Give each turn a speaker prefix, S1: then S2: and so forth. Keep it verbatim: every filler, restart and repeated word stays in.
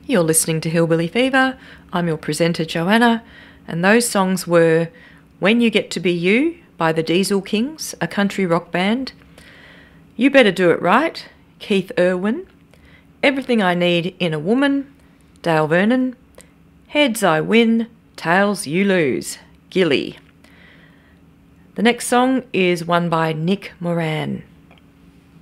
S1: You're listening to Hillbilly Fever. I'm your presenter, Joanna, and those songs were When You Get to Be You by the Diesel Kings, a country rock band, You Better Do It Right, Keith Irwin, Everything I Need in a Woman, Dale Vernon, Heads I Win, Tails You Lose, Gilly. The next song is one by Nick Moran.